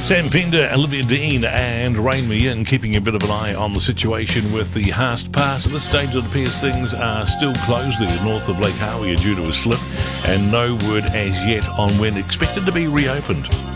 Sam Fender, Olivia Dean and Rain Me In, keeping a bit of an eye on the situation with the Haast Pass. At this stage it appears things are still closed there north of Lake Howea due to a slip, and no word as yet on when expected to be reopened.